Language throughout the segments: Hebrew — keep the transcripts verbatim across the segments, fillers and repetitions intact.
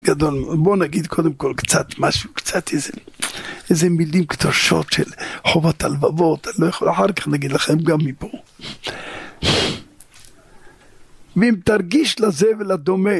גדול. בוא נגיד קודם כל קצת משהו, קצת איזה, איזה מילים קדושות של חובת הלבבות, אני לא יכול, אחר כך נגיד לכם גם מפה. ואם תרגיש לזה ולדומה,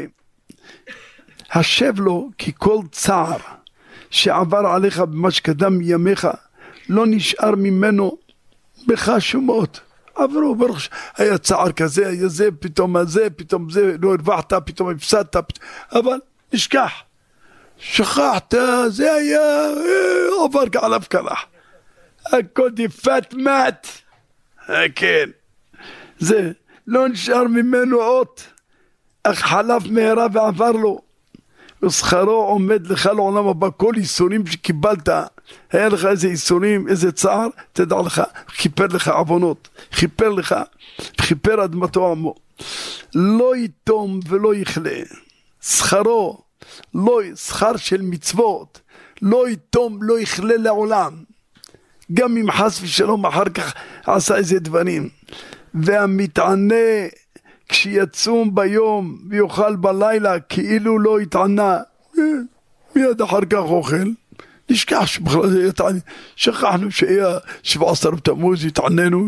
השב לו כי כל צער שעבר עליך במה שקדם מימיך, לא נשאר ממנו בך שומות. עברו, ברוך, היה צער כזה, היה זה, פתאום הזה, פתאום זה, לא הרווחת, פתאום הפסדת, פתאום, אבל נשכח, שכחת, זה היה, עובר עליו קלח, הכל דפת מת, כן, זה, לא נשאר ממנו אות, אך חלף מהרה ועבר לו, ושכרו עומד לך לעולם הבא. כל איסורים שקיבלת, היה לך איזה איסורים, איזה צער, תדע לך, חיפר לך עוונות, חיפר לך, חיפר אדמתו עמו, לא יתום ולא יכלה, שכרו, לא, שכר של מצוות, לא יתום, לא יכלה לעולם, גם אם חס ושלום אחר כך עשה איזה דברים. והמתענה כשיצום ביום ויאכל בלילה כאילו לא התענה, מיד אחר כך אוכל, נשכח שבכלל יתענה, שכחנו שהיה שבע עשרה בתמוז, התעננו,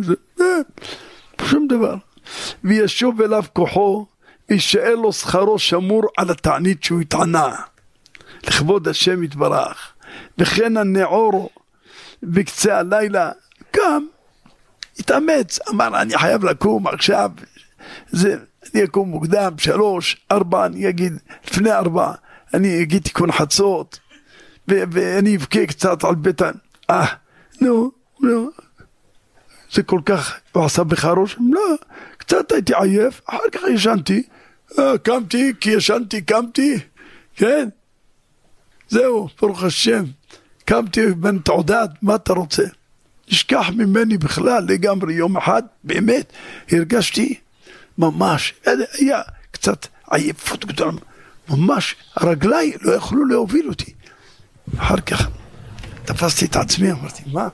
שום דבר. וישוב אליו כוחו, יישאר לו שכרו שמור על התענית שהוא התענה, לכבוד השם יתברך. וכן הנעור בקצה הלילה קם, התאמץ, אמר אני חייב לקום עכשיו, זה, אני אקום מוקדם, שלוש, ארבע, אני אגיד, לפני ארבע, אני אגיד תיקון חצות, ו- ואני אבכה קצת על ביתן, אה, נו, נו, זה כל כך, הוא עשה בך ראש, לא, קצת הייתי עייף, אחר כך ישנתי, אה, קמתי, כי ישנתי, קמתי, כן, זהו, ברוך השם, קמתי בן תעודת, מה אתה רוצה? נשכח ממני בכלל לגמרי. יום אחד, באמת, הרגשתי, ממש, היה קצת עייפות גדולה, ממש, הרגליי לא יכלו להוביל אותי. אחר כך תפסתי את עצמי, אמרתי, מה?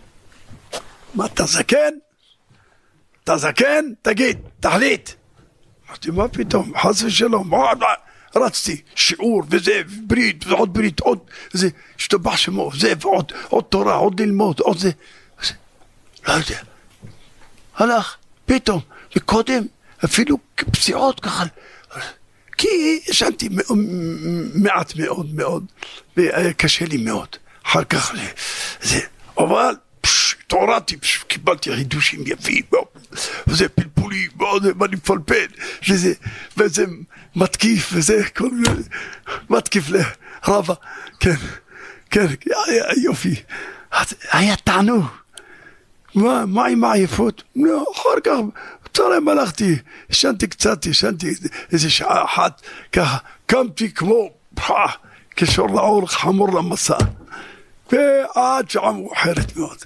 מה, אתה זקן? אתה זקן? תגיד, תחליט. אמרתי, מה פתאום? חס ושלום, רצתי, שיעור וזה, ברית, ועוד ברית, עוד זה, השתבח שמו, זה, ועוד, עוד תורה, עוד ללמוד, עוד זה, זה, לא יודע. הלך, פתאום, וקודם, אפילו פסיעות ככה, כי ישנתי מעט מאוד מאוד, והיה קשה לי מאוד. אחר כך זה, אבל תורתי, קיבלתי חידושים יפים, וזה פלפולי, ואני מפלפל, וזה, וזה מתקיף, וזה כל מיני, מתקיף לרבה, כן, כן, היה יופי, היה תענוג. מה, מה עם העייפות? לא, אחר כך, צהריים הלכתי, ישנתי קצת, ישנתי איזה שעה אחת, ככה, קמתי כמו, כשור לעור, חמור למסע, ועד שעה מאוחרת מאוד.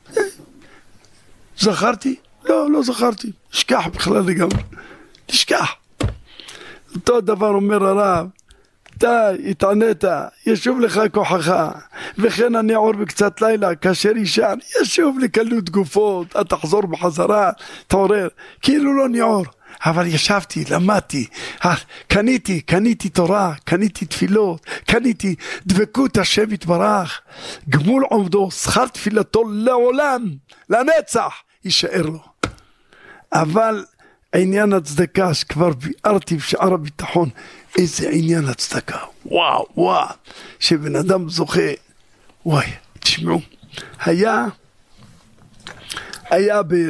זכרתי? לא, לא זכרתי, נשכח בכלל לגמרי, נשכח. אותו דבר אומר הרב, אתה התענית, ישוב לך כוחך, וכן הנעור בקצת לילה, כאשר ישן, ישוב לקלות גופות, אתה תחזור בחזרה, תעורר, כאילו לא נעור, אבל ישבתי, למדתי, קניתי, קניתי תורה, קניתי תפילות, קניתי דבקות השם יתברך, גמול עומדו, שכר תפילתו לעולם, לנצח, יישאר לו. אבל עניין הצדקה שכבר ביארתי בשער הביטחון, איזה עניין הצדקה, וואו וואו, שבן אדם זוכה, וואי, תשמעו, היה, היה ב,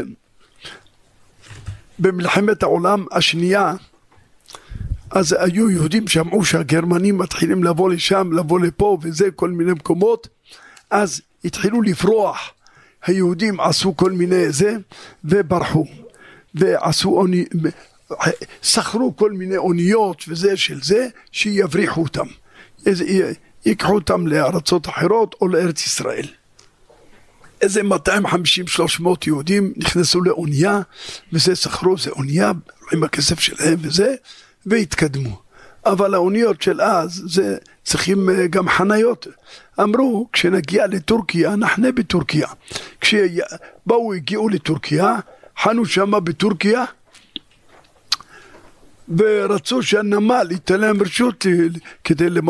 במלחמת העולם השנייה, אז היו יהודים שמעו שהגרמנים מתחילים לבוא לשם, לבוא לפה וזה, כל מיני מקומות, אז התחילו לפרוח, היהודים עשו כל מיני זה, וברחו, ועשו אוני, שכרו כל מיני אוניות וזה של זה, שיבריחו אותם, ייקחו אותם לארצות אחרות או לארץ ישראל. איזה מאתיים וחמישים שלוש מאות יהודים נכנסו לאונייה, וזה שכרו, זה אונייה עם הכסף שלהם וזה, והתקדמו. אבל האוניות של אז, זה צריכים גם חניות. אמרו, כשנגיע לטורקיה, נחנה בטורקיה. כשבאו, הגיעו לטורקיה, חנו שמה בטורקיה, ורצו שהנמל ייתן להם רשות כדי